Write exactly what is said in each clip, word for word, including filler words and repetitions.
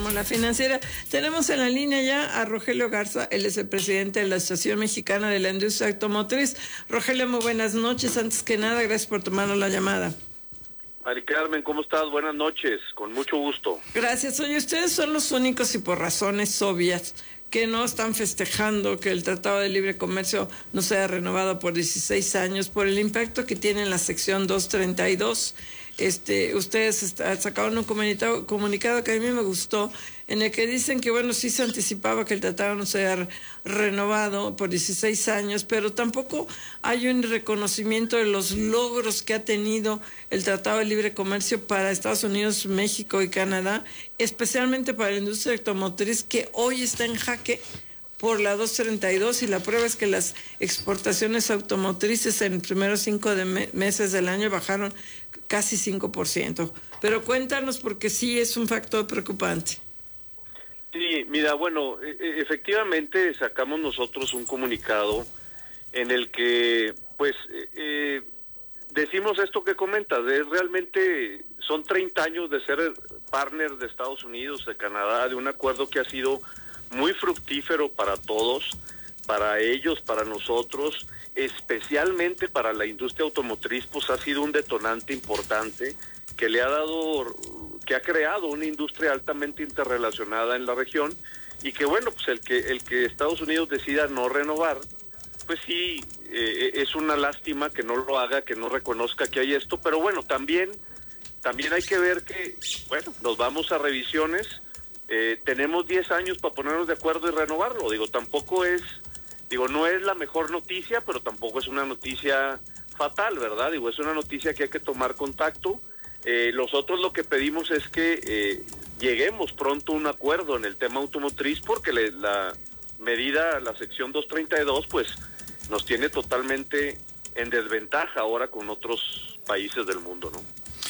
como la financiera. Tenemos en la línea ya a Rogelio Garza, él es el presidente de la Asociación Mexicana de la Industria Automotriz. Rogelio, muy buenas noches. Antes que nada, gracias por tomarnos la llamada. Mari Carmen, ¿cómo estás? Buenas noches, con mucho gusto. Gracias. Oye, ustedes son los únicos y por razones obvias que no están festejando que el Tratado de Libre Comercio no sea renovado por dieciséis años por el impacto que tiene en la sección doscientos treinta y dos. Este, ustedes está, sacaron un comunicado, comunicado que a mí me gustó, en el que dicen que, bueno, sí se anticipaba que el tratado no sea renovado por dieciséis años, pero tampoco hay un reconocimiento de los logros que ha tenido el Tratado de Libre Comercio para Estados Unidos, México y Canadá, especialmente para la industria automotriz, que hoy está en jaque por la doscientos treinta y dos, y la prueba es que las exportaciones automotrices en los primeros cinco de me meses del año bajaron casi cinco por ciento. Pero cuéntanos, porque sí es un factor preocupante. Sí, mira, bueno, e efectivamente sacamos nosotros un comunicado en el que, pues, eh, decimos esto que comentas, es realmente, son treinta años de ser partner de Estados Unidos, de Canadá, de un acuerdo que ha sido muy fructífero para todos, para ellos, para nosotros, especialmente para la industria automotriz, pues ha sido un detonante importante que le ha dado, que ha creado una industria altamente interrelacionada en la región, y que bueno, pues el que el que Estados Unidos decida no renovar, pues sí, eh, es una lástima que no lo haga, que no reconozca que hay esto, pero bueno, también, también hay que ver que, bueno, nos vamos a revisiones, eh, tenemos diez años para ponernos de acuerdo y renovarlo, digo, tampoco es, digo, no es la mejor noticia, pero tampoco es una noticia fatal, ¿verdad? Digo, es una noticia que hay que tomar contacto. Eh, nosotros lo que pedimos es que eh, lleguemos pronto a un acuerdo en el tema automotriz, porque le, la medida, la sección doscientos treinta y dos, pues nos tiene totalmente en desventaja ahora con otros países del mundo, ¿no?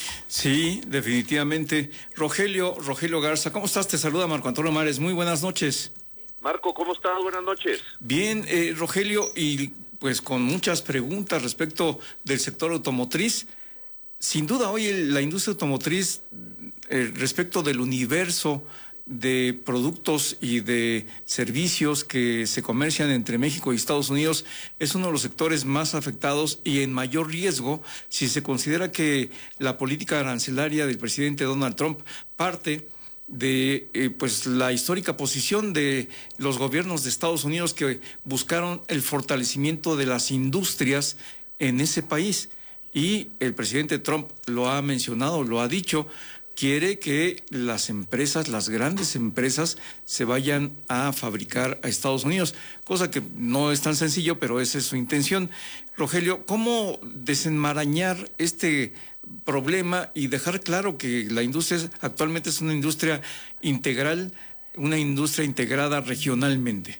Sí, definitivamente. Rogelio, Rogelio Garza, ¿cómo estás? Te saluda Marco Antonio Mares, muy buenas noches. Marco, ¿cómo estás? Buenas noches. Bien, eh, Rogelio, y pues con muchas preguntas respecto del sector automotriz. Sin duda hoy el, la industria automotriz, eh, respecto del universo de productos y de servicios que se comercian entre México y Estados Unidos, es uno de los sectores más afectados y en mayor riesgo si se considera que la política arancelaria del presidente Donald Trump parte de eh, pues la histórica posición de los gobiernos de Estados Unidos, que buscaron el fortalecimiento de las industrias en ese país. Y el presidente Trump lo ha mencionado, lo ha dicho, quiere que las empresas, las grandes empresas, se vayan a fabricar a Estados Unidos, cosa que no es tan sencillo, pero esa es su intención. Rogelio, ¿cómo desenmarañar este problema y dejar claro que la industria actualmente es una industria integral, una industria integrada regionalmente?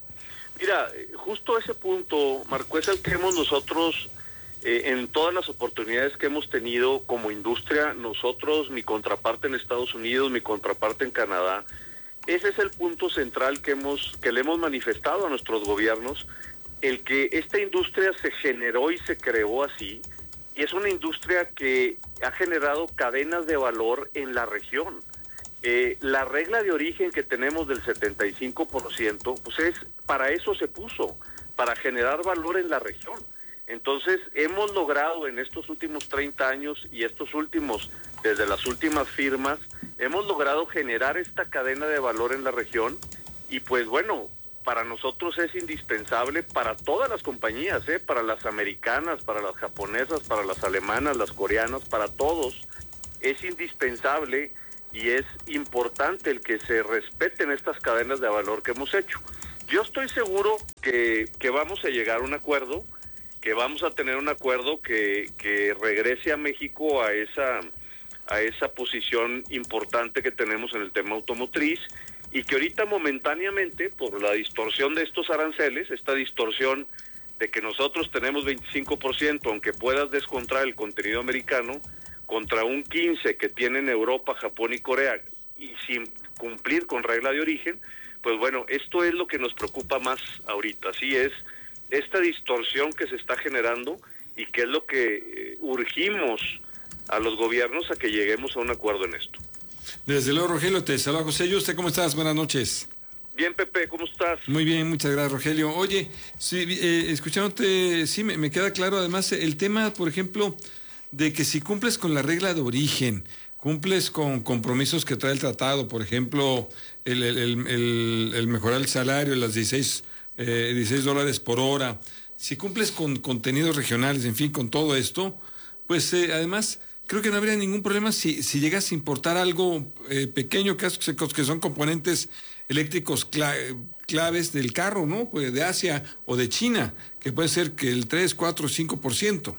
Mira, justo ese punto, Marco, es el que hemos nosotros, eh, en todas las oportunidades que hemos tenido como industria, nosotros, mi contraparte en Estados Unidos, mi contraparte en Canadá, ese es el punto central que hemos, que le hemos manifestado a nuestros gobiernos, el que esta industria se generó y se creó así, y es una industria que ha generado cadenas de valor en la región. Eh, la regla de origen que tenemos del setenta y cinco por ciento, pues es, para eso se puso, para generar valor en la región. Entonces, hemos logrado en estos últimos treinta años y estos últimos, desde las últimas firmas, hemos logrado generar esta cadena de valor en la región, y pues bueno, para nosotros es indispensable, para todas las compañías, ¿eh? Para las americanas, para las japonesas, para las alemanas, las coreanas, para todos, es indispensable y es importante el que se respeten estas cadenas de valor que hemos hecho. Yo estoy seguro que, que vamos a llegar a un acuerdo, que vamos a tener un acuerdo que, que regrese a México a esa, a esa posición importante que tenemos en el tema automotriz, y que ahorita momentáneamente, por la distorsión de estos aranceles, esta distorsión de que nosotros tenemos veinticinco por ciento, aunque puedas descontar el contenido americano, contra un quince por ciento que tienen Europa, Japón y Corea, y sin cumplir con regla de origen, pues bueno, esto es lo que nos preocupa más ahorita, así es, esta distorsión que se está generando, y que es lo que eh, urgimos a los gobiernos a que lleguemos a un acuerdo en esto. Desde luego, Rogelio, te saluda José Yuste. ¿Cómo estás? Buenas noches. Bien, Pepe, ¿cómo estás? Muy bien, muchas gracias, Rogelio. Oye, sí, eh, escuchándote, sí, me, me queda claro además el tema, por ejemplo, de que si cumples con la regla de origen, cumples con compromisos que trae el tratado, por ejemplo, el, el, el, el, el mejorar el salario, las dieciséis, eh, dieciséis dólares por hora, si cumples con contenidos regionales, en fin, con todo esto, pues eh, además creo que no habría ningún problema si, si llegas a importar algo eh, pequeño, que, que son componentes eléctricos cla claves del carro, ¿no? Pues de Asia o de China, que puede ser que el tres, cuatro, cinco por ciento.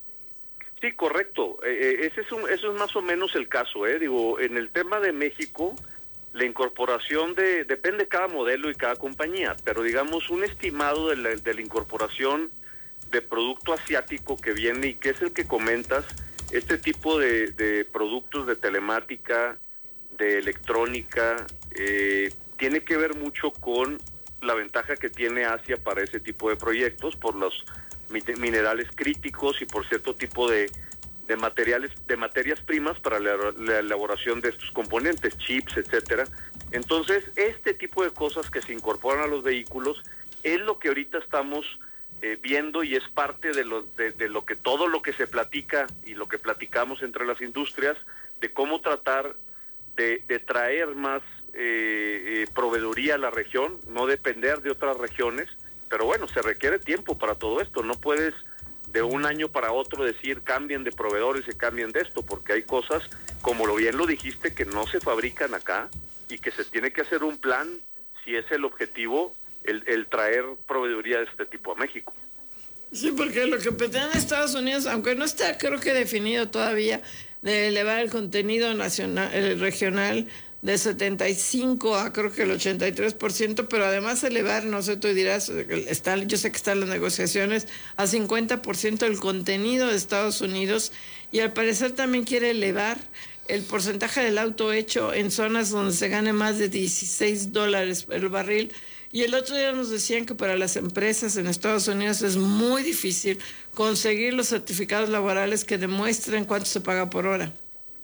Sí, correcto. Eh, ese es un, eso es más o menos el caso, ¿eh? Digo, en el tema de México, la incorporación de, depende de cada modelo y cada compañía, pero digamos un estimado de la, de la incorporación de producto asiático que viene y que es el que comentas, este tipo de, de productos de telemática, de electrónica, eh, tiene que ver mucho con la ventaja que tiene Asia para ese tipo de proyectos, por los minerales críticos y por cierto tipo de, de materiales, de materias primas para la, la elaboración de estos componentes, chips, etcétera. Entonces, este tipo de cosas que se incorporan a los vehículos es lo que ahorita estamos eh, viendo y es parte de lo, de, de lo que todo lo que se platica y lo que platicamos entre las industrias, de cómo tratar de, de traer más eh, eh, proveeduría a la región, no depender de otras regiones, pero bueno, se requiere tiempo para todo esto, no puedes de un año para otro decir cambien de proveedores y cambien de esto, porque hay cosas, como lo bien lo dijiste, que no se fabrican acá y que se tiene que hacer un plan, si es el objetivo, el, el traer proveeduría de este tipo a México. Sí, porque lo que pretende Estados Unidos, aunque no está creo que definido todavía, de elevar el contenido nacional, el regional de setenta y cinco a creo que el ochenta y tres por ciento, pero además elevar, no sé, tú dirás, está, yo sé que están las negociaciones, a cincuenta por ciento el contenido de Estados Unidos, y al parecer también quiere elevar el porcentaje del auto hecho en zonas donde se gane más de dieciséis dólares el barril. Y el otro día nos decían que para las empresas en Estados Unidos es muy difícil conseguir los certificados laborales que demuestren cuánto se paga por hora.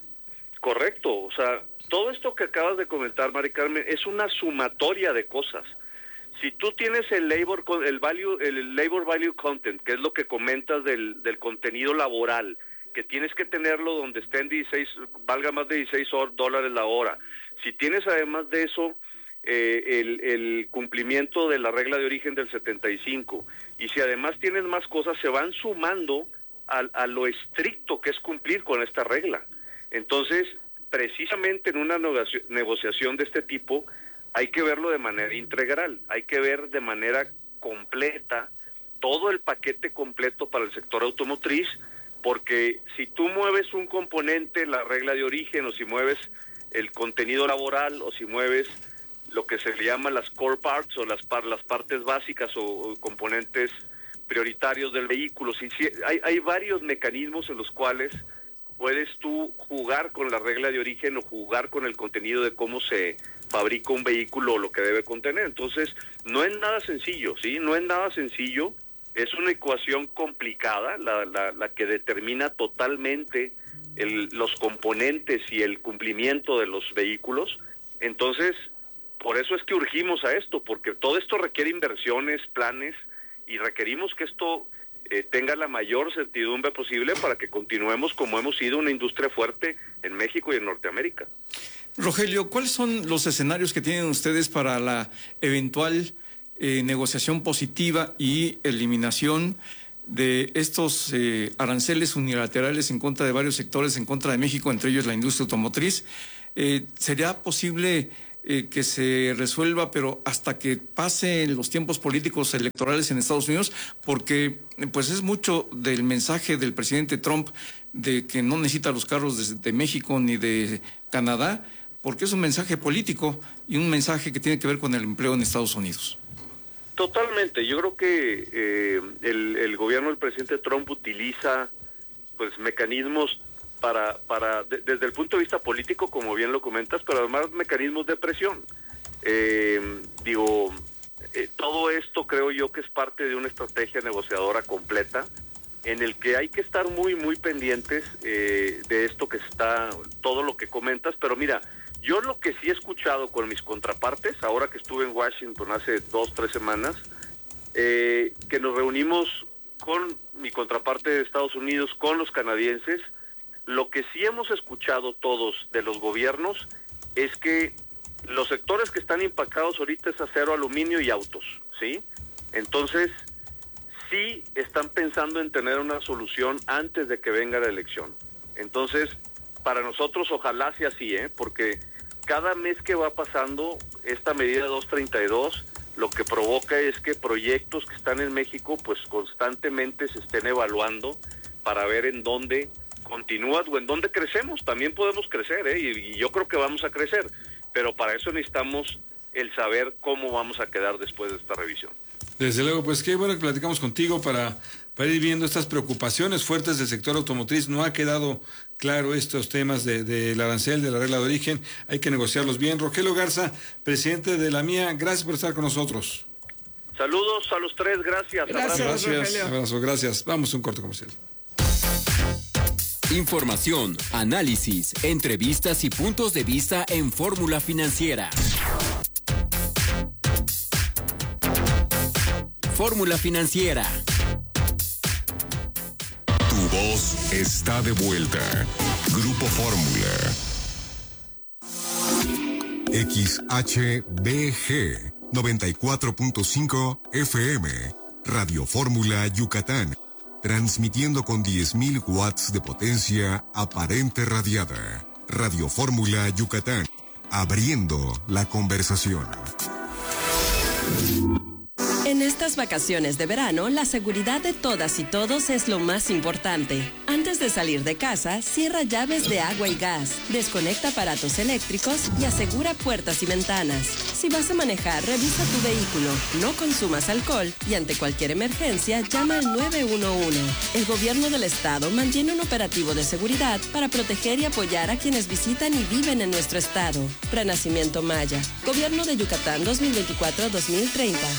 Correcto, o sea, todo esto que acabas de comentar, Mari Carmen, es una sumatoria de cosas. Si tú tienes el labor, el value, el labor value content, que es lo que comentas del, del contenido laboral, que tienes que tenerlo donde estén dieciséis, valga más de dieciséis dólares la hora. Si tienes además de eso eh, el, el cumplimiento de la regla de origen del setenta y cinco, y si además tienes más cosas, se van sumando a, a lo estricto que es cumplir con esta regla. Entonces, precisamente en una negociación de este tipo hay que verlo de manera integral, hay que ver de manera completa todo el paquete completo para el sector automotriz, porque si tú mueves un componente, la regla de origen, o si mueves el contenido laboral, o si mueves lo que se le llama las core parts o las, par, las partes básicas o, o componentes prioritarios del vehículo, si, si, hay, hay varios mecanismos en los cuales puedes tú jugar con la regla de origen o jugar con el contenido de cómo se fabrica un vehículo o lo que debe contener. Entonces, no es nada sencillo, ¿sí? No es nada sencillo, es una ecuación complicada, la, la, la que determina totalmente el, los componentes y el cumplimiento de los vehículos. Entonces, por eso es que urgimos a esto, porque todo esto requiere inversiones, planes, y requerimos que esto Eh, tenga la mayor certidumbre posible para que continuemos como hemos sido una industria fuerte en México y en Norteamérica. Rogelio, ¿cuáles son los escenarios que tienen ustedes para la eventual eh, negociación positiva y eliminación de estos eh, aranceles unilaterales en contra de varios sectores, en contra de México, entre ellos la industria automotriz? Eh, ¿Sería posible Eh, que se resuelva, pero hasta que pasen los tiempos políticos electorales en Estados Unidos? Porque pues es mucho del mensaje del presidente Trump de que no necesita los carros de, de México ni de Canadá, porque es un mensaje político y un mensaje que tiene que ver con el empleo en Estados Unidos. Totalmente, yo creo que eh, el, el gobierno del presidente Trump utiliza pues mecanismos para, para de, desde el punto de vista político, como bien lo comentas, pero además mecanismos de presión. Eh, digo, eh, todo esto creo yo que es parte de una estrategia negociadora completa, en el que hay que estar muy, muy pendientes eh, de esto que está, todo lo que comentas, pero mira, Yo lo que sí he escuchado con mis contrapartes, ahora que estuve en Washington hace dos, tres semanas, eh, que nos reunimos con mi contraparte de Estados Unidos, con los canadienses, lo que sí hemos escuchado todos de los gobiernos es que los sectores que están impactados ahorita es acero, aluminio y autos, ¿sí? Entonces, sí están pensando en tener una solución antes de que venga la elección. Entonces, para nosotros ojalá sea así, ¿eh? Porque cada mes que va pasando esta medida doscientos treinta y dos, lo que provoca es que proyectos que están en México, pues constantemente se estén evaluando para ver en dónde continúas o en dónde crecemos. También podemos crecer, ¿eh? Y, y yo creo que vamos a crecer, pero para eso necesitamos el saber cómo vamos a quedar después de esta revisión. Desde luego, pues qué bueno que platicamos contigo para, para ir viendo estas preocupaciones fuertes del sector automotriz. No ha quedado claro estos temas de, del arancel, de la regla de origen. Hay que negociarlos bien. Rogelio Garza, presidente de la M I A, gracias por estar con nosotros. Saludos a los tres, gracias. Gracias, Gracias, Rogelio. abrazo, gracias. Vamos a un corte comercial. Información, análisis, entrevistas y puntos de vista en Fórmula Financiera. Fórmula Financiera. Tu voz está de vuelta. Grupo Fórmula. X H B G noventa y cuatro punto cinco F M. Radio Fórmula Yucatán. Transmitiendo con diez mil watts de potencia aparente radiada. Radio Fórmula Yucatán. Abriendo la conversación. En estas vacaciones de verano, la seguridad de todas y todos es lo más importante. Antes de salir de casa, cierra llaves de agua y gas, desconecta aparatos eléctricos y asegura puertas y ventanas. Si vas a manejar, revisa tu vehículo, no consumas alcohol y ante cualquier emergencia, llama al nueve uno uno. El gobierno del estado mantiene un operativo de seguridad para proteger y apoyar a quienes visitan y viven en nuestro estado. Renacimiento Maya. Gobierno de Yucatán dos mil veinticuatro a dos mil treinta.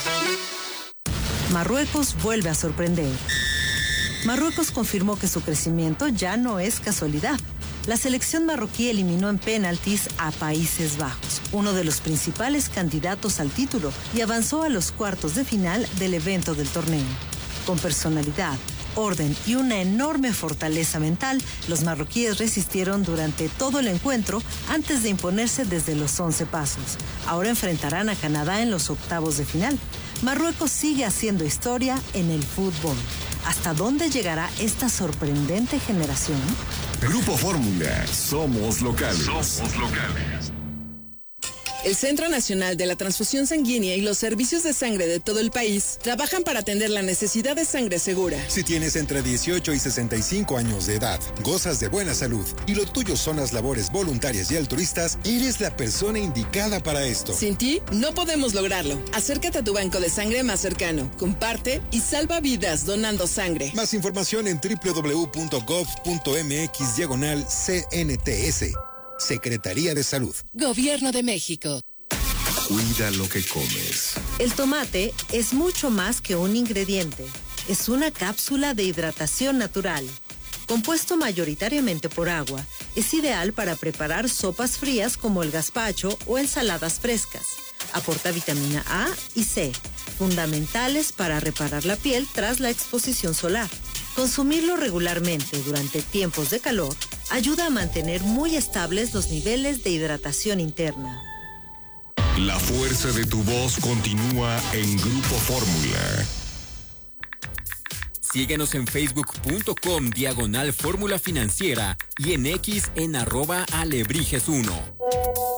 Marruecos vuelve a sorprender. Marruecos confirmó que su crecimiento ya no es casualidad. La selección marroquí eliminó en penaltis a Países Bajos, uno de los principales candidatos al título, y avanzó a los cuartos de final del evento del torneo. Con personalidad, orden y una enorme fortaleza mental, los marroquíes resistieron durante todo el encuentro antes de imponerse desde los once pasos. Ahora enfrentarán a Canadá en los octavos de final. Marruecos sigue haciendo historia en el fútbol. ¿Hasta dónde llegará esta sorprendente generación? Grupo Fórmula. Somos locales. Somos locales. El Centro Nacional de la Transfusión Sanguínea y los servicios de sangre de todo el país trabajan para atender la necesidad de sangre segura. Si tienes entre dieciocho y sesenta y cinco años de edad, gozas de buena salud y lo tuyo son las labores voluntarias y altruistas, eres la persona indicada para esto. Sin ti, no podemos lograrlo. Acércate a tu banco de sangre más cercano, comparte y salva vidas donando sangre. Más información en doble u doble u doble u punto gov punto m x diagonal C N T S. Secretaría de Salud. Gobierno de México. Cuida lo que comes. El tomate es mucho más que un ingrediente. Es una cápsula de hidratación natural. Compuesto mayoritariamente por agua, es ideal para preparar sopas frías como el gazpacho o ensaladas frescas. Aporta vitamina A y C, fundamentales para reparar la piel tras la exposición solar. Consumirlo regularmente durante tiempos de calor ayuda a mantener muy estables los niveles de hidratación interna. La fuerza de tu voz continúa en Grupo Fórmula. Síguenos en facebook punto com diagonal Fórmula Financiera y en X en arroba alebrijes uno.